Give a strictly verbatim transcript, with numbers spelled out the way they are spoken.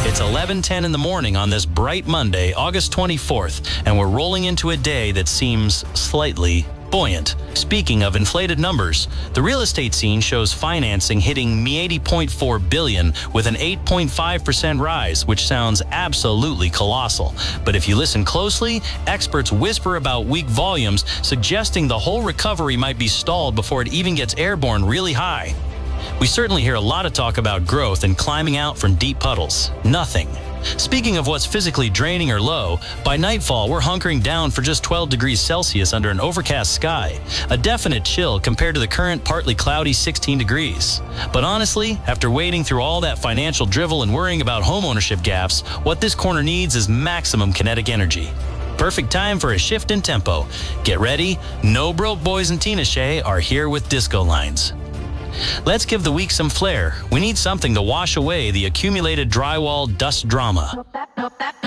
It's eleven ten in the morning on this bright Monday, August twenty-fourth, and we're rolling into a day that seems slightly buoyant. Speaking of inflated numbers, the real estate scene shows financing hitting eighty point four billion dollars with an eight point five percent rise, which sounds absolutely colossal. But if you listen closely, experts whisper about weak volumes, suggesting the whole recovery might be stalled before it even gets airborne really high. We certainly hear a lot of talk about growth and climbing out from deep puddles. Nothing. Speaking of what's physically draining or low, by nightfall we're hunkering down for just twelve degrees Celsius under an overcast sky, a definite chill compared to the current partly cloudy sixteen degrees. But honestly, after wading through all that financial drivel and worrying about homeownership gaps, what this corner needs is maximum kinetic energy. Perfect time for a shift in tempo. Get ready, No Broke Boys and Tina Shea are here with disco lines. Let's give the week some flair. We need something to wash away the accumulated drywall dust drama.